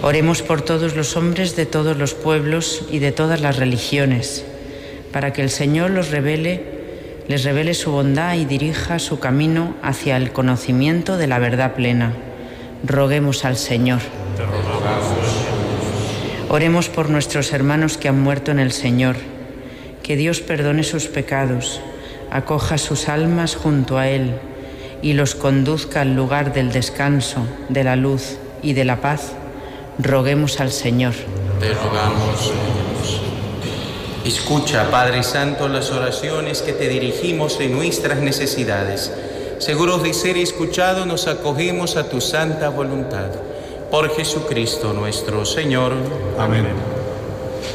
Oremos por todos los hombres de todos los pueblos y de todas las religiones, para que el Señor les revele su bondad y dirija su camino hacia el conocimiento de la verdad plena. Roguemos al Señor. Te rogamos. Oremos por nuestros hermanos que han muerto en el Señor, que Dios perdone sus pecados, acoja sus almas junto a Él y los conduzca al lugar del descanso, de la luz y de la paz. Roguemos al Señor. Te rogamos. Escucha, Padre Santo, las oraciones que te dirigimos en nuestras necesidades. Seguros de ser escuchados, nos acogemos a tu santa voluntad. Por Jesucristo nuestro Señor. Amén.